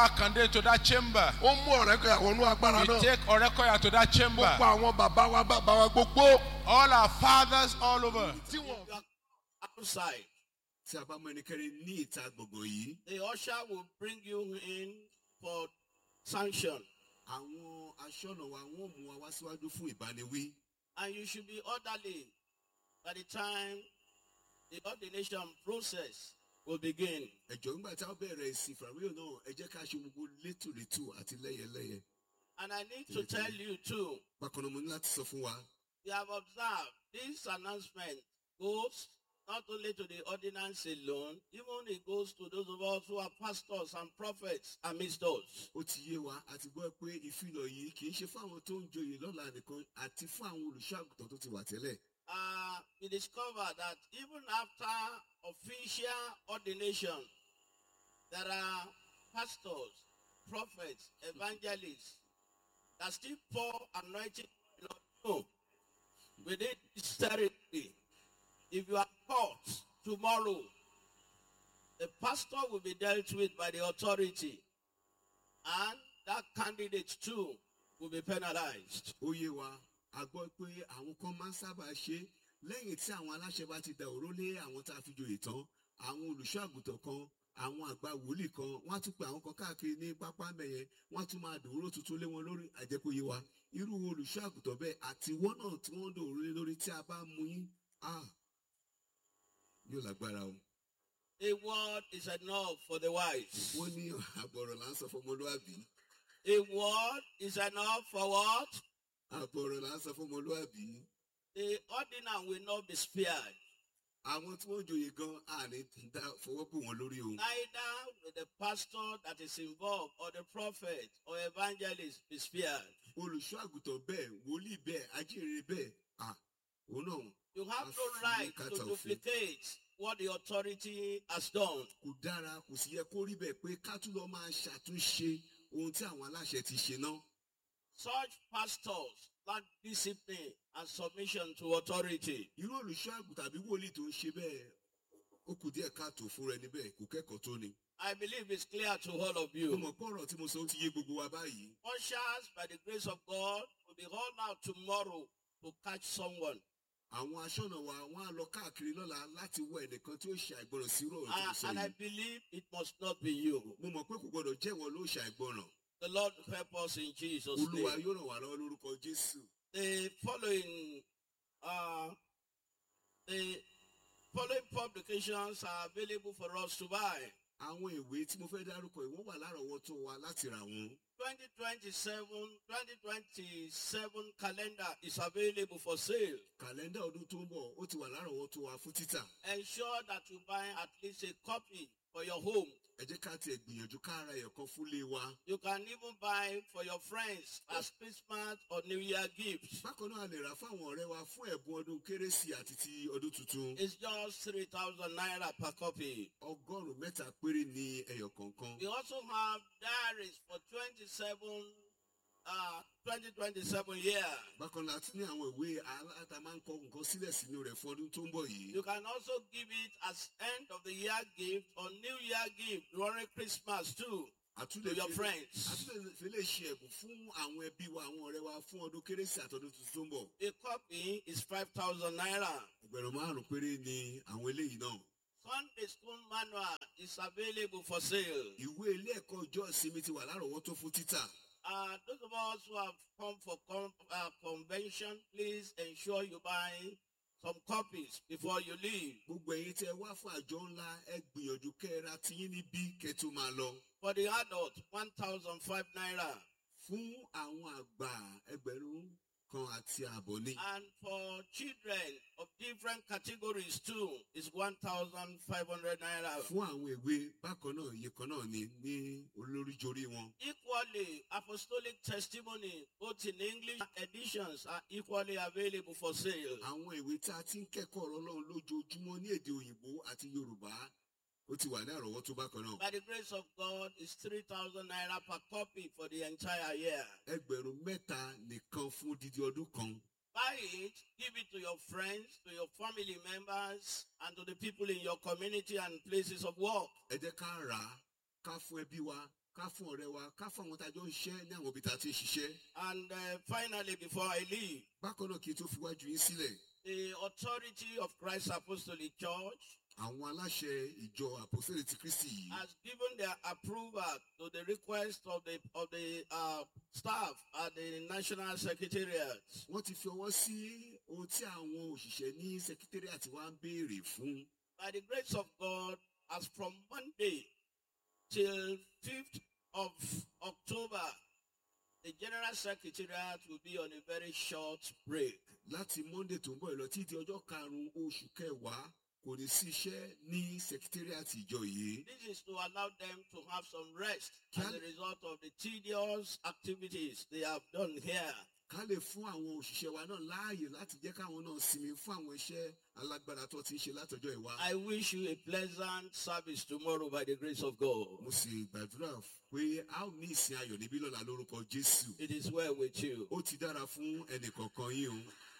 Akande to that chamber. Ó mú Ọ̀rẹ́kọ̀yà wọnú agbára We náà. take Ọ̀rẹ́kọ̀yà to that chamber. Gbogbo àwọn bàbá wa gbogbo. All our fathers all over. Tí wọ́n Outside, tí a bá mọ ẹnikẹ́ni ní ìta gbọ̀ngàn yìí. the usher will bring you in for sanction, Àwọn aṣọ́nà wa wọ́n mú wa wá síwájú fún ìbániwí. and you should be orderly by the time the ordination process will begin. Ẹ̀jọ̀ nígbà tí a bẹ̀rẹ̀ ìsìn ìfàmìlì náà, ẹ jẹ́ ká ṣe gbogbo létòlétò àti lẹ́yẹlẹ́yẹ. And I need to tell you too, Bákan náà mo ní láti sọ fún wa. you have observed this announcement goes not only to the ordinance alone, even it goes to those of us who are pastors and prophets amidst us. Ó ti yé wa àti gbọ́ pé ìfilọ̀ yìí kì í ṣe fún àwọn tó ń joyè lọ́la nìkan àti fún àwọn olùṣọ́-àgùntàn tó ti wà tẹ́lẹ̀. We discovered that even after official ordination, there are pastors, prophets, evangelists that still pour anointing within this territory. If you are caught tomorrow, the pastor will be dealt with by the authority, and that candidate too will be penalized. Ó yé wa a gbọ́ pé àwọn kan máa ń sábà ṣe lẹ́yìn tí àwọn aláṣẹ bá ti da òró lé àwọn tá a fi joyè tán, àwọn olùṣọ́-àgùntàn kan, àwọn àgbà wòlíì kan, wọ́n á tún pe àwọn kan káàkiri ní pápá mẹ́yẹn, wọ́n á tún máa dòró tuntun lé wọn lórí. Àjẹkóyè wa irú olùṣọ́-àgùntàn bẹ́ẹ̀ àti wọ́n náà tí wọ́n dòró lé lórí tí a bá mú yín yóò lágbára o. A word is enough for the wise. Wọ́n ní àbọ̀rọ̀ là ń sọ fún ọmọlúwàbí. A word is enough for what? Àbọ̀rọ̀ là ń sọ fún ọmọlúwàbí. The ordinance will not be spared. Àwọn tí wọ́n joyè gan àní fọwọ́ bò wọ́n lórí o. Neither will the pastor that is involved or the prophet or evangelist be spared. Olùṣọ́-àgùntàn bẹ́ẹ̀, wòlíì bẹ́ẹ̀, ajínrere bẹ́ẹ̀, òun náà. You have no right to duplicate what the authority has done. Kò dára, kò sì yẹ kó rí bẹ́ẹ̀ pé ká tún lọ máa ṣàtúnṣe ohun tí àwọn aláṣẹ ti ṣe náà. Such pastors lack discipline and submission to authority. Irú olùṣọ́-àgùntàn tàbí wòlíì tó ń ṣe bẹ́ẹ̀, ó kù díẹ̀ káàtó fún rẹ níbẹ̀, kò kẹ́kọ̀ọ́ tó ni. I believe it's clear to all of Mo you. mọ̀ pé ọ̀rọ̀ tí mo sọ ó ti yé gbogbo wa báyìí. Ushers, by the grace of God, will be hauled out tomorrow to catch someone. Àwọn aṣọ́nà wa wọ́n á lọ káàkiri lọ́la láti wọ ẹnìkan tí ó ṣe àìgbọràn sí irú ọ̀rọ̀ tí mo sọ And I yìí. believe it must not be you. Mo mọ̀ pé kò gbọdọ̀ jẹ́ ìwọ ló ṣe àìgbọràn. The Lord help us in Jesus' Olúwa name. yóò ràn wá lọ́wọ́ lórúkọ Jésù. The following publications are available for us to buy. Àwọn ìwé tí mo fẹ́ dárúkọ yìí wọ́n wà lárọ̀ọ́wọ́tó wa láti rà wọ́n. 2027 calendar is available for sale. Kàlẹ́ndà ọdún tó ń bọ̀ ó ti wà lárọ̀ọ́wọ́tó wa fún títà. Ensure that you buy at least a copy for your home. Ẹ jẹ́ ká tiẹ̀ gbìyànjú ká ra ẹ̀yọ̀kan fúnlé wa. You can even buy for your friends as Christmas or New Year gifts. Bákan náà a lè rà fáwọn ọ̀rẹ́ wa fún ẹ̀bùn ọdún Kérésì àti ti ọdún tuntun. It's just 3,000 naira per copy. 100 péré ni ẹyọ kọ̀ọ̀kan. We also have diaries for 2027 year. Bákan náà a tún ní àwọn ìwé aláta máa ń kọ nǹkan sílẹ̀ sínú rẹ̀ fún ọdún tó ń bọ̀ yìí. You can also give it as end of the year gift or New Year gift during Christmas too to your friends. Àtúndẹ̀ fi lè ṣe ẹ̀bùn fún àwọn ẹbí wa, àwọn ọ̀rẹ́ wa fún ọdún Kérésì àtọdún tuntun tó ń bọ̀. A copy is 5,000 naira. 5,000 péré ni àwọn eléyìí náà. Sunday school manual is available for sale. Ìwé ilé ẹ̀kọ́ ọjọ́ ìsinmi ti wà lárọ̀ọ́wọ́tó fún títà. Those of us who have come for convention, please ensure you buy some copies before you leave. Gbogbo ẹ̀yin tí ẹ wá fún àjọ ńlá ẹ gbìyànjú kẹ́ ẹ ra tiyín níbí kẹ́ tó máa lọ. For the adult, 1,005 naira. Fún àwọn àgbà 1,000 ni. And for children of different categories too, is 1,500 naira. Fún àwọn ìwé bákan náà iye kan náà ní olóríjorí wọn. Equally, apostolic testimony, both in English editions, are equally available for sale. Àwọn ìwé tí a ti ń kẹ́kọ̀ọ́ ọ̀rọ̀ Ọlọ́run lójoojúmọ́ ní èdè òyìnbó àti Yorùbá ó ti wà ní àrọ̀wọ́tó bákan náà. By the grace of God, it's 3,000 naira per copy for the entire year. 3,000 nìkan fún dídí ọdún kan. Buy it, give it to your friends, to your family members, and to the people in your community and places of work. Ẹ jẹ́ ká rà á, ká fún ẹbí wa, ká fún ọ̀rẹ́ wa, ká fún àwọn tá a jọ ń ṣiṣẹ́ ní àwọn ibi tá a ti ń ṣiṣẹ́. And finally, before I leave, Bákan náà kí n tó fi wájú yín sílẹ̀, the authority of Christ Apostolic Church àwọn aláṣẹ ìjọ àpòsílẹ̀ ti Kristi yìí has given their approval to the request of the staff at the National Secretariat. wọ́n ti fi ọwọ́ sí ohun tí àwọn òṣìṣẹ́ ní secretariat wa ń béèrè fún. By the grace of God, as from Monday till 5th of October, the General Secretariat will be on a very short break. Láti Monday tó ń bọ̀ lọ títí ọjọ́ 5 oṣù kẹwàá kò ní sí iṣẹ́ ní secretariat ìjọ yìí. This is to allow them to have some rest as a result of the tedious activities they have done here. Ká lè fún àwọn òṣìṣẹ́ wa náà láàyè láti jẹ́ káwọn náà sinmi fún àwọn iṣẹ́ alágbára tó ti ń ṣe látọjọ́ ìwá. I wish you a pleasant service tomorrow by the grace of God. Mo sì gbàdúrà pé a ó ní ìsìn ayọ̀ níbí lọ́la lórúkọ Jésù. It is well with you. Ó ti dára fún ẹnì kọ̀ọ̀kan yín o.